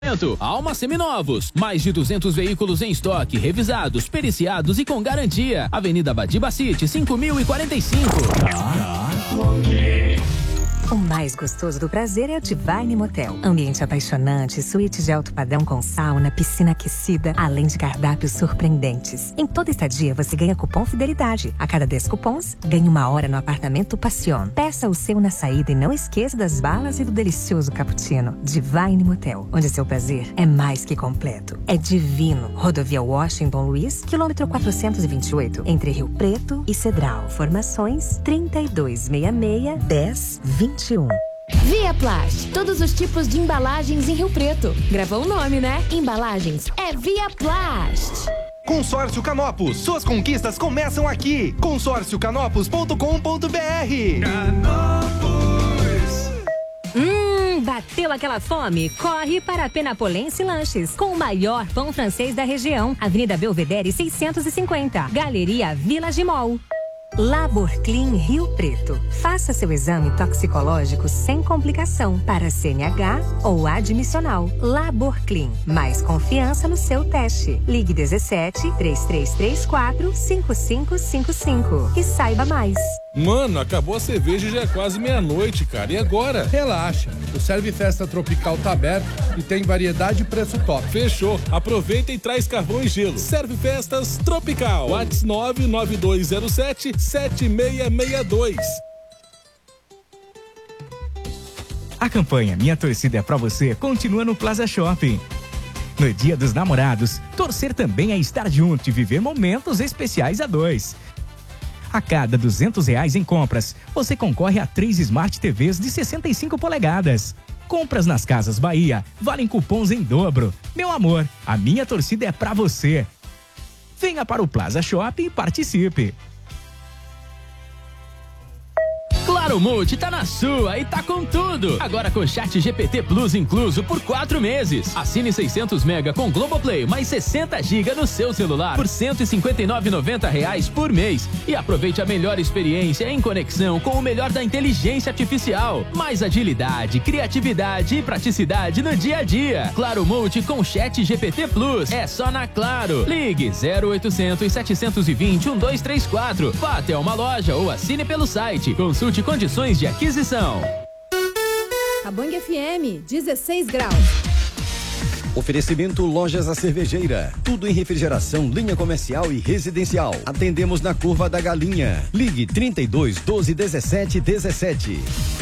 oferecimento. Alma Seminovos, mais de 200 veículos em estoque, revisados, periciados e com garantia. Avenida Badibacite, 5045. O mais gostoso do prazer é o Divine Motel. Ambiente apaixonante, suíte de alto padrão com sauna, piscina aquecida, além de cardápios surpreendentes. Em toda estadia, você ganha cupom Fidelidade. A cada 10 cupons, ganhe 1 hora no apartamento Passion. Peça o seu na saída e não esqueça das balas e do delicioso cappuccino. Divine Motel, onde seu prazer é mais que completo. É divino. Rodovia Washington Luiz, quilômetro 428, entre Rio Preto e Cedral. Informações 3266-1021. Via Plast, todos os tipos de embalagens em Rio Preto. Gravou o nome, né? Embalagens é Via Plast. Consórcio Canopus, suas conquistas começam aqui. consórciocanopus.com.br. Bateu aquela fome? Corre para a Penapolense Lanches, com o maior pão francês da região. Avenida Belvedere 650, Galeria Village Mall. Laborclean Rio Preto. Faça seu exame toxicológico sem complicação para CNH ou admissional. Laborclean. Mais confiança no seu teste. Ligue 17-3334-5555 e saiba mais. Mano, acabou a cerveja e já é quase meia-noite, cara. E agora? Relaxa. O Serve Festa Tropical tá aberto e tem variedade e preço top. Fechou. Aproveita e traz carvão e gelo. Serve Festas Tropical. WhatsApp 99207-7662. A campanha Minha Torcida é Pra Você continua no Plaza Shopping. No Dia dos Namorados, torcer também é estar junto e viver momentos especiais a dois. A cada R$200 em compras, você concorre a 3 Smart TVs de 65 polegadas. Compras nas Casas Bahia valem cupons em dobro. Meu amor, a minha torcida é pra você. Venha para o Plaza Shopping e participe. Claro Multi tá na sua e tá com tudo. Agora com Chat GPT Plus incluso por 4 meses. Assine 600 mega com Globoplay mais 60 GB no seu celular por R$159,90 por mês. E aproveite a melhor experiência em conexão com o melhor da inteligência artificial. Mais agilidade, criatividade e praticidade no dia a dia. Claro Multi com Chat GPT Plus. É só na Claro. Ligue 0800 720 1234. Vá até uma loja ou assine pelo site. Consulte condições de aquisição. A Bang FM, 16 graus. Oferecimento Lojas A Cervejeira. Tudo em refrigeração, linha comercial e residencial. Atendemos na Curva da Galinha. Ligue 32 12 17 17.